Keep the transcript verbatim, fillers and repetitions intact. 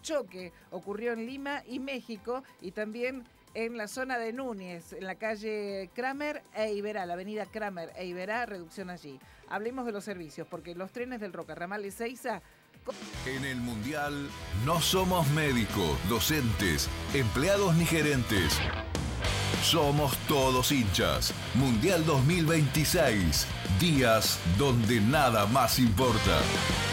choque ocurrió en Lima y México y también en la zona de Núñez, en la calle Kramer e Iberá, la avenida Kramer e Iberá, reducción allí. Hablemos de los servicios, porque los trenes del Roca, ramal Ezeiza... En el Mundial no somos médicos, docentes, empleados ni gerentes. Somos todos hinchas. Mundial dos mil veintiséis. Días donde nada más importa.